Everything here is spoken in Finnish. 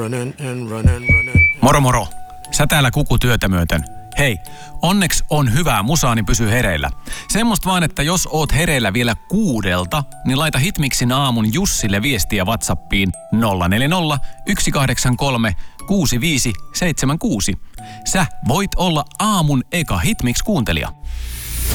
Moro moro. Sä täällä kukutyötä myöten. Hei, onneksi on hyvää musaa, niin pysy hereillä. Semmosta vaan, että jos oot hereillä vielä 6, niin laita Hitmixin aamun Jussille viestiä WhatsAppiin 040 183 6576. Sä voit olla aamun eka Hitmix-kuuntelija.